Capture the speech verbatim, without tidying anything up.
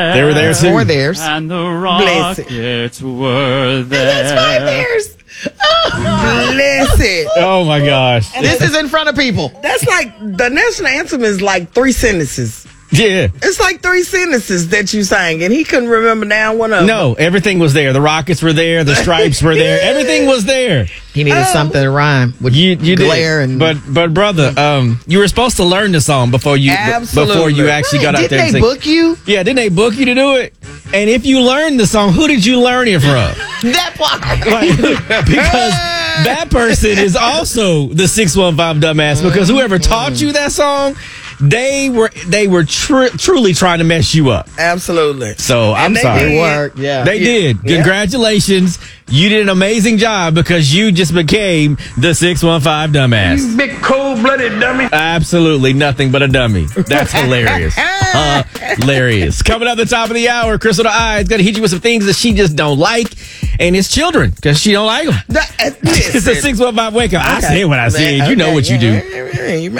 there. They were there too. Four theirs. And the Bless it. rockets were there. That's five theirs. Oh, bless it. Oh my gosh. This is in front of people. That's like the national anthem is like three sentences. Yeah. It's like three sentences that you sang, and he couldn't remember down one of them. No, everything was there. The Rockets were there. The Stripes were there. Everything was there. He needed Oh. something to rhyme with You, you glare did. and. But, but brother, um, you were supposed to learn the song before you Absolutely. before you actually got out Didn't there. and they sing. book you? Yeah, didn't they book you to do it? And if you learned the song, who did you learn it from? That part. Like, because that person is also the six one five dumbass. Because whoever taught you that song, they were they were tr- truly trying to mess you up. Absolutely. So I'm And they sorry. did. It worked, yeah. They did. Yeah. Congratulations. You did an amazing job because you just became the six one five dumbass. Big cold-blooded dummy. Absolutely nothing but a dummy. That's hilarious. Hilarious. Coming up at the top of the hour, Crystal the Eye is going to hit you with some things that she just don't like. And it's children because she don't like them. That- It's a listen. six one five wake up. I Okay. said what I said. You know Okay, what you do. yeah, yeah, yeah, you